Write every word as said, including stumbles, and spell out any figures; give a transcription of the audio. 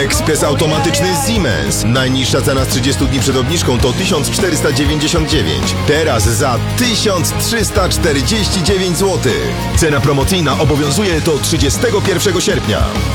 Ekspres automatyczny Siemens. Najniższa cena z trzydziestu dni przed obniżką to tysiąc czterysta dziewięćdziesiąt dziewięć. Teraz za tysiąc trzysta czterdzieści dziewięć złotych. Cena promocyjna obowiązuje do trzydziestego pierwszego sierpnia.